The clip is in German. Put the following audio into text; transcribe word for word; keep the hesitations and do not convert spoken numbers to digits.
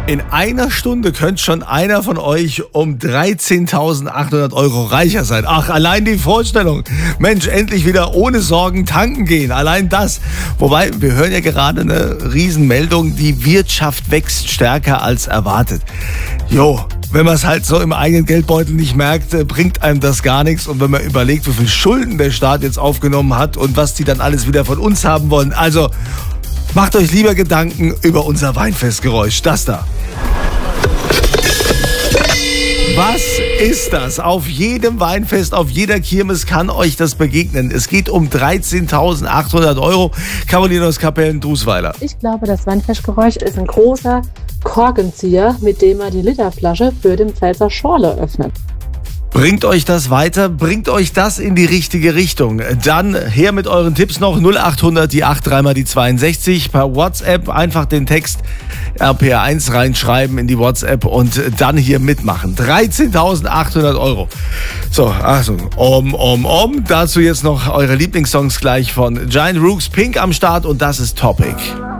In einer Stunde könnte schon einer von euch um dreizehntausendachthundert Euro reicher sein. Ach, allein die Vorstellung. Mensch, endlich wieder ohne Sorgen tanken gehen. Allein das. Wobei, wir hören ja gerade eine Riesenmeldung. Die Wirtschaft wächst stärker als erwartet. Jo, wenn man es halt so im eigenen Geldbeutel nicht merkt, bringt einem das gar nichts. Und wenn man überlegt, wie viel Schulden der Staat jetzt aufgenommen hat und was die dann alles wieder von uns haben wollen. Also, macht euch lieber Gedanken über unser Weinfestgeräusch. Das da. Was ist das? Auf jedem Weinfest, auf jeder Kirmes kann euch das begegnen. Es geht um dreizehntausendachthundert Euro. Caroline aus Kapellen-Drusweiler. Ich glaube, das Weinfestgeräusch ist ein großer Korkenzieher, mit dem man die Literflasche für den Pfälzer Schorle öffnet. Bringt euch das weiter? Bringt euch das in die richtige Richtung? Dann her mit euren Tipps noch. null achthundert, die acht, dreimal die zweiundsechzig. Per WhatsApp einfach den Text R P R eins reinschreiben in die WhatsApp und dann hier mitmachen. dreizehntausendachthundert Euro. So, Achtung. Om, om, om. Dazu jetzt noch eure Lieblingssongs gleich von Giant Rooks, Pink am Start und das ist Topic.